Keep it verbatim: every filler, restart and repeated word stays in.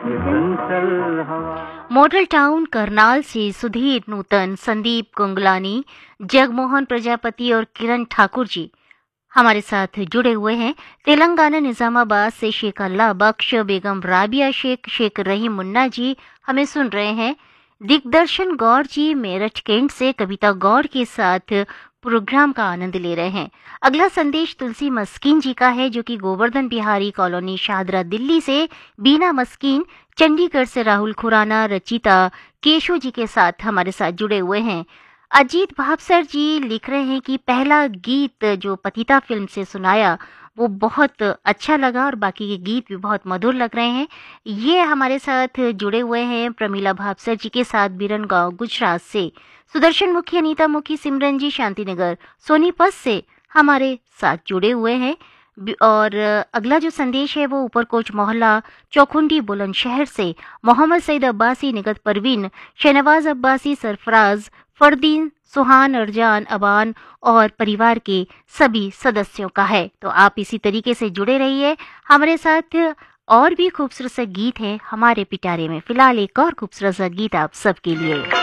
ये चंचल हवा। Model town Karnal से सुधीर नूतन, संदीप कुंगलानी, जगमोहन प्रजापति और किरण ठाकुर जी हमारे साथ जुड़े हुए हैं। तेलंगाना निजामाबाद से शेख अल्लाह बख्श, बेगम राबिया शेख, शेख रहीम मुन्ना जी हमें सुन रहे हैं। दिग्दर्शन गौर जी मेरठ कैंट से कविता गौर के साथ प्रोग्राम का आनंद ले रहे हैं। अगला संदेश तुलसी मस्कीन जी का है, जो कि गोवर्धन बिहारी कॉलोनी शाहदरा दिल्ली से बीना मस्कीन, चंडीगढ़ से राहुल खुराना, रचिता केशव जी के साथ हमारे साथ जुड़े हुए हैं। अजीत भावसर जी लिख रहे हैं कि पहला गीत जो पतिता फिल्म से सुनाया वो बहुत अच्छा लगा और बाकी के गीत भी बहुत मधुर लग रहे हैं। ये हमारे साथ जुड़े हुए हैं प्रमीला भावसर जी के साथ बिरन गांव गुजरात से। सुदर्शन मुखी, अनीता मुखी, सिमरन जी शांतिनगर सोनीपत से हमारे साथ जुड़े हुए हैं। और अगला जो संदेश है वो ऊपरकोट मोहल्ला चौखुंडी बुलंदशहर से मोहम्मद सईद अब्बासी, निगत परवीन, शहनवाज अब्बासी, सरफराज, फरदीन, सुहान, अरजान, अबान और परिवार के सभी सदस्यों का है। तो आप इसी तरीके से जुड़े रहिए हमारे साथ। और भी खूबसूरत सा गीत है हमारे पिटारे में। फिलहाल एक और खूबसूरत सा गीत आप सबके लिए।